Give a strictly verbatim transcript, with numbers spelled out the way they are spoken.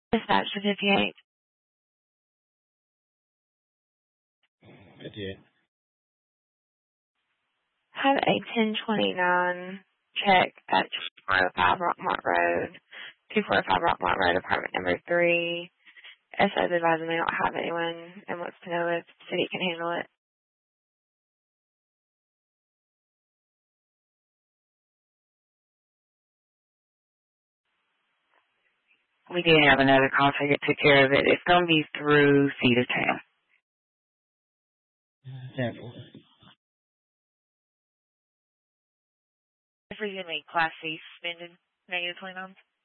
Dispatch to fifty-eight. fifty-eight. Had a ten twenty-nine check at two four oh five Rockmont Road, two four oh five Rockmont Road, apartment number three. S O's advising they don't have anyone and wants to know if the city can handle it. We did have another call, so you took care of it. It's going to be through Cedartown. Cancel. For you to make Class C suspended, negative twenty-nine.